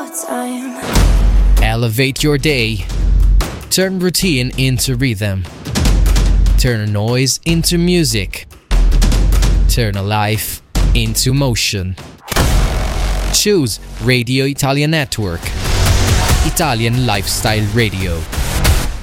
time. Elevate your day. Turn routine into rhythm. Turn noise into music. Turn a life into motion. Choose Radio Italia Network. Italian Lifestyle Radio.